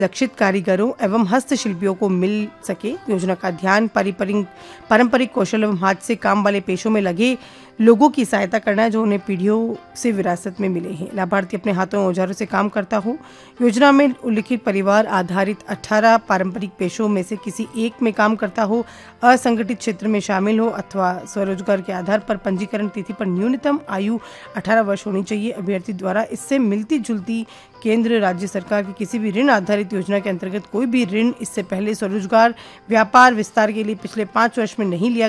लक्षित कारीगरों एवं हस्तशिल्पियों को मिल सके। योजना का ध्यान पारंपरिक कौशल एवं हाथ से काम वाले पेशों में लगे लोगों की सहायता करना है, जो उन्हें पीढ़ियों से विरासत में मिले हैं। लाभार्थी अपने हाथों औजारों से काम करता हो। योजना में उल्लिखित परिवार आधारित 18 पारंपरिक पेशों में से किसी एक में काम करता हो, असंगठित क्षेत्र में शामिल हो अथवा स्वरोजगार के आधार पर पंजीकरण तिथि पर न्यूनतम आयु 18 वर्ष होनी चाहिए। अभ्यर्थी द्वारा इससे मिलती जुलती केंद्र राज्य सरकार की किसी भी ऋण आधारित योजना के अंतर्गत कोई भी ऋण इससे पहले स्वरोजगार व्यापार विस्तार के लिए पिछले 5 वर्ष में नहीं लिया